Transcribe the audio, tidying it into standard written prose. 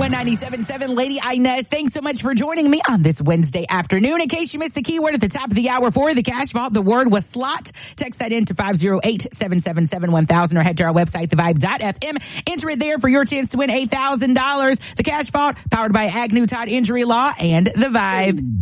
on 97.7, Lady Inez. Thanks so much for joining me on this Wednesday afternoon. In case you missed the keyword at the top of the hour for the Cash Vault, the word was slot. Text that in to 508-777-1000 or head to our website, thevibe.fm. Enter it there for your chance to win $8,000. The Cash Vault, powered by Agnew Todd Injury Law and The Vibe.